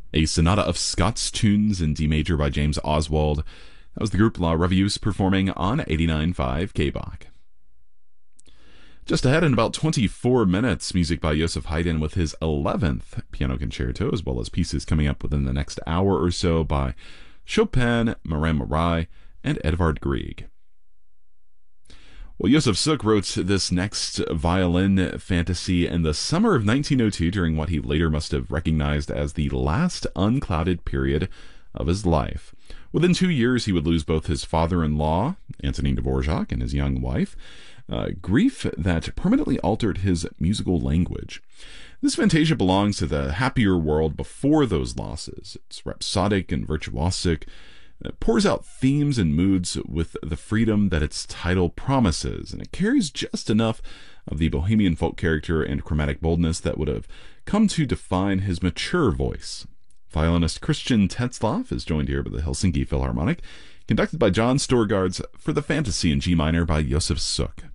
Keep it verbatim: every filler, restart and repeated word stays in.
A sonata of Scott's tunes in D major by James Oswald. That was the group La Revues performing on eighty-nine point five K B O C. Just ahead in about twenty-four minutes, music by Joseph Haydn with his eleventh piano concerto, as well as pieces coming up within the next hour or so by Chopin, Marin Marais, and Edvard Grieg. Well, Josef Suk wrote this next violin fantasy in the summer of nineteen oh two during what he later must have recognized as the last unclouded period of his life. Within two years, he would lose both his father-in-law, Antonin Dvorak, and his young wife, uh, grief that permanently altered his musical language. This fantasia belongs to the happier world before those losses. It's rhapsodic and virtuosic. It pours out themes and moods with the freedom that its title promises, and it carries just enough of the bohemian folk character and chromatic boldness that would have come to define his mature voice. Violinist Christian Tetzlaff is joined here by the Helsinki Philharmonic, conducted by John Storgards for the Fantasy in G minor by Josef Suk.